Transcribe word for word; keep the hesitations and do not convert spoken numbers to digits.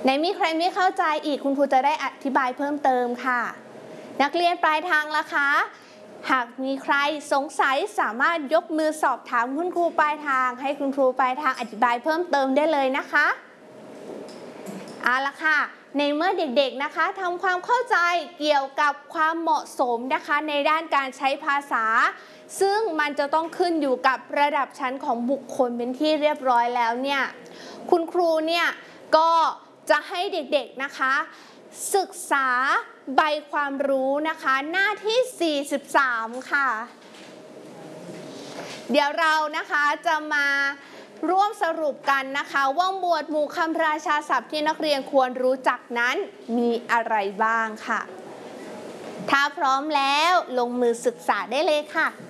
ไหนมีใครไม่เข้าใจอีกคุณครูจะได้อธิบายเพิ่มเติมค่ะนักเรียนปลายทางล่ะคะหากมีใครสงสัยสามารถยกมือสอบถามคุณครูปลายทางให้คุณครูปลายทางอธิบายเพิ่มเติมได้เลยนะคะเอาละค่ะในเมื่อเด็กๆนะคะทำความเข้าใจเกี่ยวกับความเหมาะสมนะคะในด้านการใช้ภาษาซึ่งมันจะต้องขึ้นอยู่กับระดับชั้นของบุคคลเป็นที่เรียบร้อยแล้วเนี่ยคุณครูเนี่ยก็จะให้เด็กๆนะคะศึกษาใบความรู้นะคะหน้าที่สี่สิบสามค่ะเดี๋ยวเรานะคะจะมาร่วมสรุปกันนะคะว่าหมวดหมู่คำราชาศัพท์ที่นักเรียนควรรู้จักนั้นมีอะไรบ้างค่ะถ้าพร้อมแล้วลงมือศึกษาได้เลยค่ะ